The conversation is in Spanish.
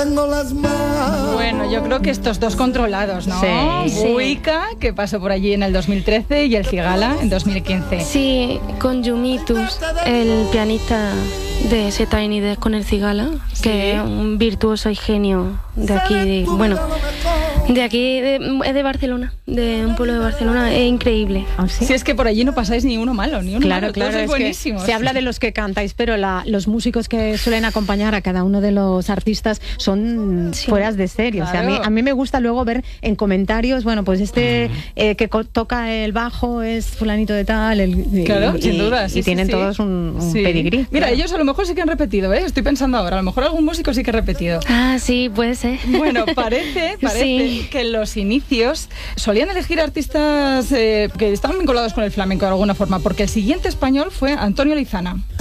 Bueno, yo creo que estos dos controlados, ¿no? Sí. Buica, que pasó por allí en el 2013, y el Cigala en 2015. Sí, con Yumitus, el pianista de ese Tiny Desk con el Cigala, que es un virtuoso y genio de aquí, es de Barcelona, de un pueblo de Barcelona, es increíble. ¿Ah, sí? Si es que por allí no pasáis ni uno malo, Claro, todos sois es buenísimos. que se habla de los que cantáis, pero los músicos que suelen acompañar a cada uno de los artistas son fueras de serie. Claro. O sea, a mí me gusta luego ver en comentarios, bueno, pues que toca el bajo es fulanito de tal, Claro, sin duda. Sí, y tienen sí. todos un Sí. pedigrí. Mira, Claro. ellos a lo mejor sí que han repetido, ¿eh? Estoy pensando ahora, a lo mejor algún músico sí que ha repetido. Ah, sí, puede ser. Bueno, parece Sí. que en los inicios solían elegir artistas que estaban vinculados con el flamenco de alguna forma, porque el siguiente español fue Antonio Lizana.